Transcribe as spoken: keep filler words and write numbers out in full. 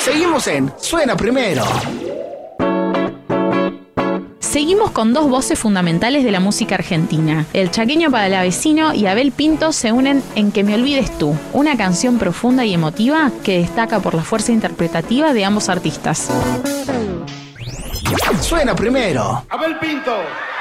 Seguimos en Suena Primero. Seguimos con dos voces fundamentales de la música argentina. El chaqueño Palavecino y Abel Pinto se unen en Que me olvides tú, una canción profunda y emotiva que destaca por la fuerza interpretativa de ambos artistas. Suena Primero. Abel Pinto.